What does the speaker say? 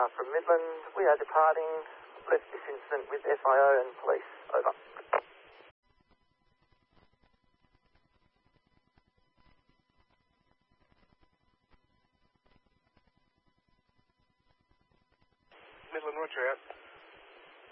from Midland. We are departing. Left this incident with FIO and police. Over. Midland, roger out.